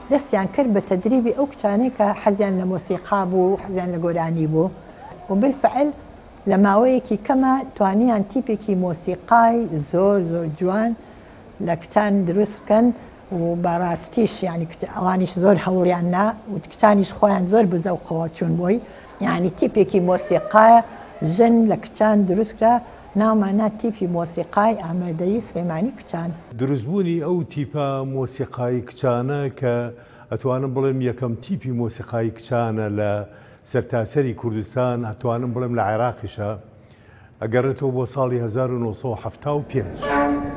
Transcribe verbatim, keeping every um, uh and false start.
دەستیان کرد بە تەدریبی ئەو کچانەی کە حەزیان لە مۆسیقا بوو، حەزیان لە گۆرانی بوو و بالفعل لە ماوەیەکی کەمە توانیان تیپێکی مۆسیقای زۆر زۆر جوان لە کتان دروست بکەن و بەڕاستیش یعنی ئەوانیش زۆر هەوڵیان نا و کتانیش خۆیان زۆر بزەوقەوە چوون بۆی، یعنی تیپێکی مۆسیقای ژن لە کچان دروستکرا، ناومانە تیپی مۆسیقای ئامادەیی سلێمانی کچان. دروستبوونی ئەو تیپە مۆسیقای کچانە کە ئەتوانم بڵێم یەکەم تیپی مۆسیقای کچانە لە سەرتاسەری کوردستان، ئەتوانم بڵێم لە عێراقیشە، ئەگەڕێتەوە بۆ ساڵی هەزار و نۆ سەد و هەفتاد و پێنج.